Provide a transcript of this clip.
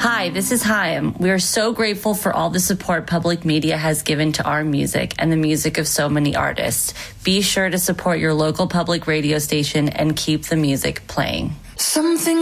Hi, this is Chaim. We are so grateful for all the support public media has given to our music and the music of so many artists. Be sure to support your local public radio station and keep the music playing. Something